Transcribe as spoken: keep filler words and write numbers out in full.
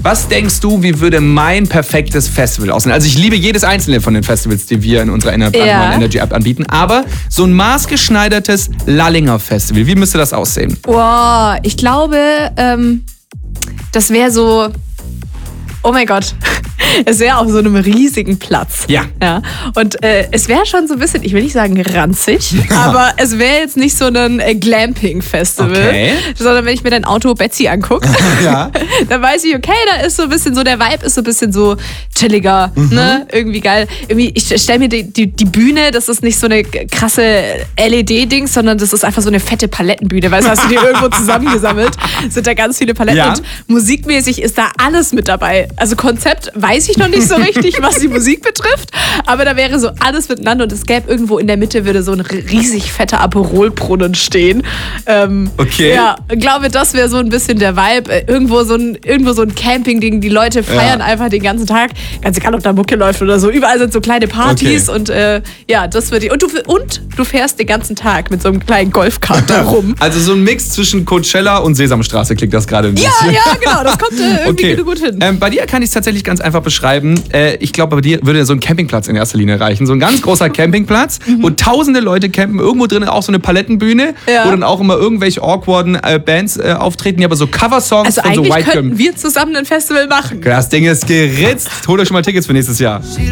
Was denkst du, wie würde mein perfektes Festival aussehen? Also ich liebe jedes einzelne von den Festivals, die wir in unserer Ener- Ja. Energy App anbieten. Aber so ein maßgeschneidertes Lallinger Festival, wie müsste das aussehen? Boah, ich glaube, ähm, das wäre so... Oh mein Gott, es wäre auf so einem riesigen Platz. Ja. ja. Und äh, es wäre schon so ein bisschen, ich will nicht sagen ranzig, aber es wäre jetzt nicht so ein äh, Glamping-Festival, Okay. sondern wenn ich mir dein Auto Betsy angucke, Ja. dann weiß ich, okay, da ist so ein bisschen so, der Vibe ist so ein bisschen so chilliger, Mhm. ne? Irgendwie geil. Irgendwie, ich stelle mir die, die, die Bühne, das ist nicht so eine krasse L E D-Ding, sondern das ist einfach so eine fette Palettenbühne, weißt du, hast du die irgendwo zusammengesammelt, sind da ganz viele Paletten Ja. und musikmäßig ist da alles mit dabei. Also Konzept weiß ich noch nicht so richtig, was die Musik betrifft, aber da wäre so alles miteinander und es gäbe irgendwo in der Mitte würde so ein riesig fetter Aperolbrunnen stehen. Ähm, Okay. Ja, ich glaube, das wäre so ein bisschen der Vibe. Äh, Irgendwo so ein, irgendwo so ein Camping-Ding, die Leute feiern Ja. einfach den ganzen Tag, ganz egal, ob da Mucke läuft oder so. Überall sind so kleine Partys Okay. und äh, ja, das wird die. Und du, und du fährst den ganzen Tag mit so einem kleinen Golfkart da rum. Also so ein Mix zwischen Coachella und Sesamstraße klingt das gerade ein bisschen. Ja, ja, genau, das kommt äh, irgendwie Okay. gut hin. Ähm, bei dir kann ich es tatsächlich ganz einfach beschreiben. Äh, ich glaube, bei dir würde so ein Campingplatz in erster Linie reichen. So ein ganz großer Campingplatz, wo tausende Leute campen. Irgendwo drin auch so eine Palettenbühne, Ja. wo dann auch immer irgendwelche awkwarden äh, Bands äh, auftreten, die aber so Coversongs Also von so eigentlich White könnten wir zusammen ein Festival machen. Das Ding ist geritzt. Holt euch schon mal Tickets für nächstes Jahr.